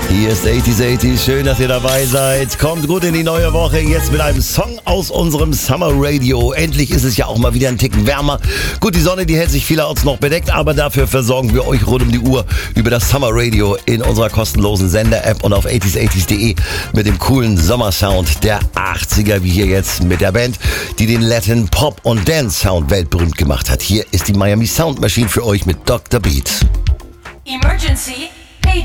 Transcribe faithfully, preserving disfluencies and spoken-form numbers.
Hier ist achtziger achtzig, schön, dass ihr dabei seid. Kommt gut in die neue Woche, jetzt mit einem Song aus unserem Summer Radio. Endlich ist es ja auch mal wieder ein Ticken wärmer. Gut, die Sonne, die hält sich vielerorts noch bedeckt, aber dafür versorgen wir euch rund um die Uhr über das Summer Radio in unserer kostenlosen Sender-App und auf achtziger achtzig punkt de mit dem coolen Sommersound der achtziger, wie hier jetzt mit der Band, die den Latin Pop und Dance Sound weltberühmt gemacht hat. Hier ist die Miami Sound Machine für euch mit Doktor Beat. Emergency